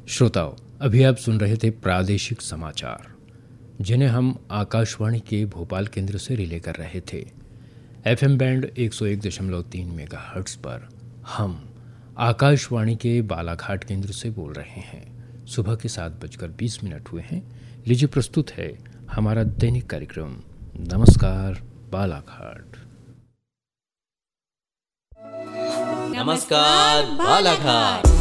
श्रोताओं, अभी आप सुन रहे थे प्रादेशिक समाचार जिन्हें हम आकाशवाणी के भोपाल केंद्र से रिले कर रहे थे। एफएम बैंड 101.3 मेगाहर्ट्ज पर हम आकाशवाणी के बालाघाट केंद्र से बोल रहे हैं। सुबह के 7:20 हुए हैं। लीजिए प्रस्तुत है हमारा दैनिक कार्यक्रम नमस्कार बालाघाट। नमस्कार बालाघाट।